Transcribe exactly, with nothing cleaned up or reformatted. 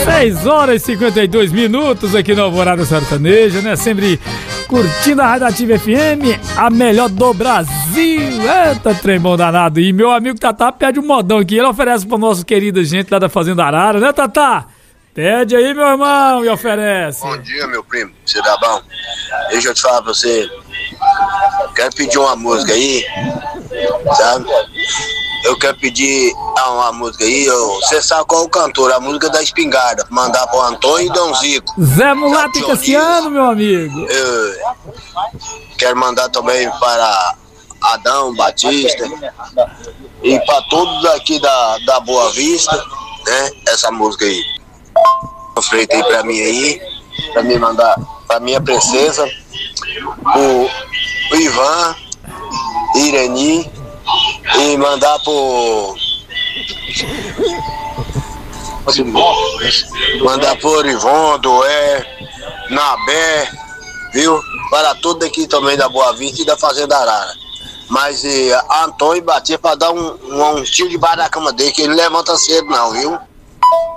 seis horas e cinquenta e dois minutos aqui no Alvorada Sertaneja, né? Sempre curtindo a Rádio Ativa F M, a melhor do Brasil. Eita, trem bom danado. E meu amigo Tatá pede um modão aqui. Ele oferece pra nossa querida gente lá da Fazenda Arara, né, Tatá? Pede aí, meu irmão, e oferece. Bom dia, meu primo. Você tá bom? Deixa eu te falar pra você. Quero pedir uma música aí, sabe? Eu quero pedir uma música aí. Você sabe qual é o cantor? A música da Espingarda. Mandar pro Antônio e Dom Zico. Zé Mulato e Cassiano, meu amigo. Eu quero mandar também para Adão Batista e para todos aqui da, da Boa Vista, né? Essa música aí. Feita aí pra mim aí, pra me mandar pra minha princesa, o, o Ivan, Ireni, e mandar pro mandar pro Orivondo, é, Nabé, viu? Para tudo aqui também da Boa Vista e da Fazenda Arara. Mas e, Antônio batia pra dar um, um, um tiro debaixo da cama dele, que ele levanta cedo não, viu?